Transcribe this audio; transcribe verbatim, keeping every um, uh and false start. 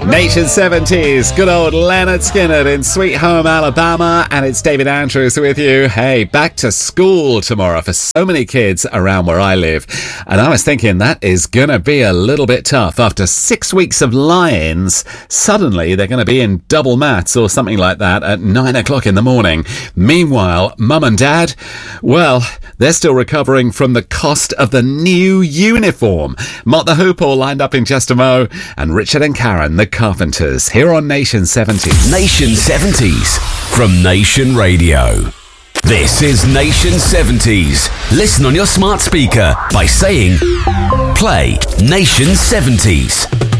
Nation seventies, good old Leonard Skinner in Sweet Home Alabama, and it's David Andrews with you. Hey, back to school tomorrow for so many kids around where I live, and I was thinking that is gonna be a little bit tough. After six weeks of Lions, suddenly they're gonna be in double maths or something like that at nine o'clock in the morning. Meanwhile, Mum and Dad, well, they're still recovering from the cost of the new uniform. Mott the Hoople lined up in just a mo, and Richard and Karen, the Carpenters, here on Nation seventies. Nation seventies from Nation Radio. This is Nation seventies. Listen on your smart speaker by saying, play Nation seventies.